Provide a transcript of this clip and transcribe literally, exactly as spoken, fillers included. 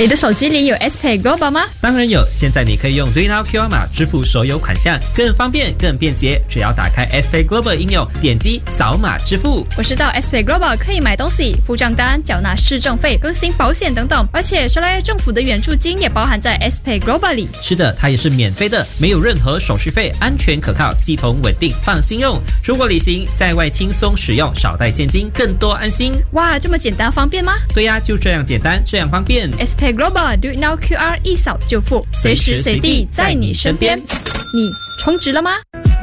你的手机里有 S P A Y Global 吗？ 当然有，现在你可以用 RayNow Q R 码支付所有款项，更方便更便捷，只要打开 S P A Y Global 应用，点击扫码支付。 我知道 S P A Y Global 可以买东西、付账单、缴纳市政费、更新保险等等，而且说来政府的援助金也包含在 S P A Y Global 里。 是的，它也是免费的，没有任何手续费，安全可靠，系统稳定，放心用。出国旅行在外轻松使用，少带现金，更多安心。 哇，这么简单方便吗？ 对呀，就这样简单，这样方便。 S P A Y Global Do It Now Q R 一扫就付，随时随地在你身边。你充值了吗？